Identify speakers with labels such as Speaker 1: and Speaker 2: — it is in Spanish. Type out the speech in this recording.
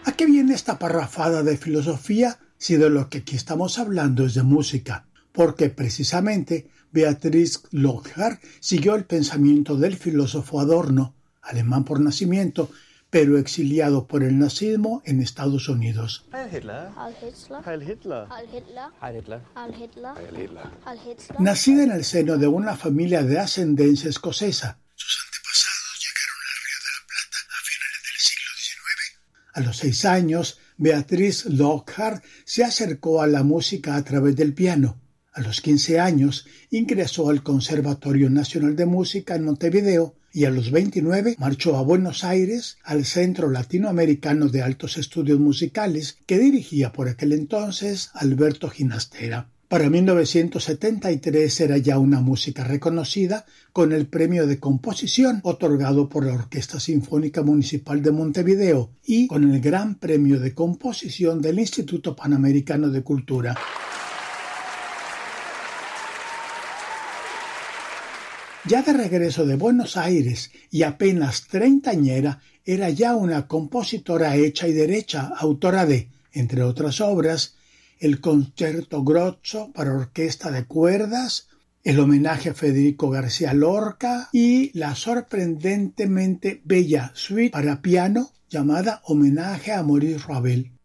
Speaker 1: ¿A qué viene esta parrafada de filosofía si de lo que aquí estamos hablando es de música? Porque precisamente Beatrice Lockhart siguió el pensamiento del filósofo Adorno, alemán por nacimiento, pero exiliado por el nazismo en Estados Unidos.
Speaker 2: Heil Hitler.
Speaker 3: Heil Hitler.
Speaker 2: Heil Hitler.
Speaker 3: Heil Hitler.
Speaker 2: Heil Hitler.
Speaker 3: Heil Hitler.
Speaker 2: Heil Hitler.
Speaker 3: Heil Hitler.
Speaker 1: Nacida en el seno de una familia de ascendencia escocesa, sus antepasados llegaron al Río de la Plata a finales del siglo XIX. A los 6 años, Beatrice Lockhart se acercó a la música a través del piano. A los 15 años ingresó al Conservatorio Nacional de Música en Montevideo y a los 29 marchó a Buenos Aires al Centro Latinoamericano de Altos Estudios Musicales que dirigía por aquel entonces Alberto Ginastera. Para 1973 era ya una música reconocida con el premio de composición otorgado por la Orquesta Sinfónica Municipal de Montevideo y con el Gran Premio de Composición del Instituto Panamericano de Cultura. Ya de regreso de Buenos Aires y apenas treintañera, era ya una compositora hecha y derecha, autora de, entre otras obras, el Concerto Grosso para orquesta de cuerdas, el homenaje a Federico García Lorca y la sorprendentemente bella suite para piano llamada Homenaje a Maurice Ravel.